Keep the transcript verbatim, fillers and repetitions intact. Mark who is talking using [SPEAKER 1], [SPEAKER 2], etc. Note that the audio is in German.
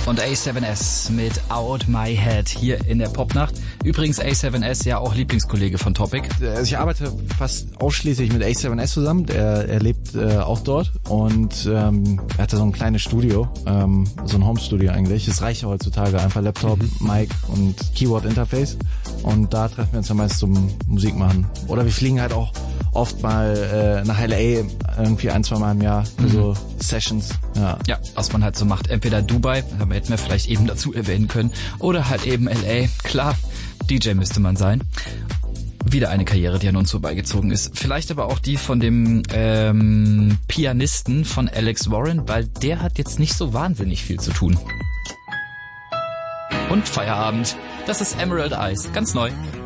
[SPEAKER 1] und A seven S mit Out My Head hier in der Popnacht. Übrigens A seven S ja auch Lieblingskollege von Topic.
[SPEAKER 2] Also ich arbeite fast ausschließlich mit A seven S zusammen. Er, er lebt äh, auch dort und ähm, er hatte so ein kleines Studio, ähm, so ein Home-Studio eigentlich. Es reicht ja heutzutage einfach Laptop, mhm. Mic und Keyboard-Interface und da treffen wir uns ja meist zum Musik machen. Oder wir fliegen halt auch oft mal äh, nach L A irgendwie ein, zwei Mal im Jahr für mhm. so Sessions. Ja.
[SPEAKER 1] ja, was man halt so macht. Entweder Dubai, da hätten wir vielleicht eben dazu erwähnen können, oder halt eben L A. Klar, D J müsste man sein. Wieder eine Karriere, die an uns vorbeigezogen ist. Vielleicht aber auch die von dem ähm, Pianisten von Alex Warren, weil der hat jetzt nicht so wahnsinnig viel zu tun. Und Feierabend. Das ist Emerald Eyes, ganz neu.